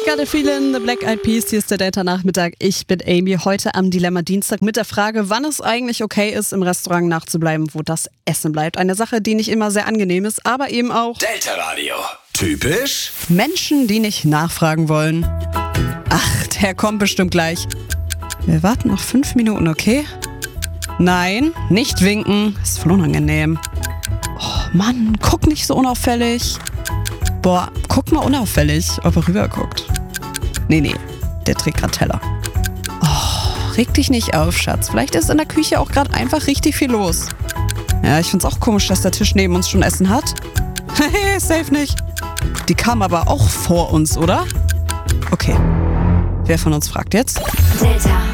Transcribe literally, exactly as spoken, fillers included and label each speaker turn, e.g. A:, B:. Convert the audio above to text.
A: Got a Feeling, The Black Eyed Peas, hier ist der Delta-Nachmittag. Ich bin Amy, heute am Dilemma Dienstag mit der Frage, wann es eigentlich okay ist, im Restaurant nachzubleiben, wo das Essen bleibt. Eine Sache, die nicht immer sehr angenehm ist, aber eben auch
B: Delta Radio. Typisch
A: Menschen, die nicht nachfragen wollen. Ach, der kommt bestimmt gleich. Wir warten noch fünf Minuten, okay? Nein, nicht winken, ist voll unangenehm. Oh Mann, guck nicht so unauffällig. Boah, guck mal unauffällig, ob er rüber guckt. Nee, nee, der trägt gerade Teller. Oh, reg dich nicht auf, Schatz. Vielleicht ist in der Küche auch gerade einfach richtig viel los. Ja, ich find's auch komisch, dass der Tisch neben uns schon Essen hat. Hehe, safe nicht. Die kam aber auch vor uns, oder? Okay. Wer von uns fragt jetzt?
C: Delta.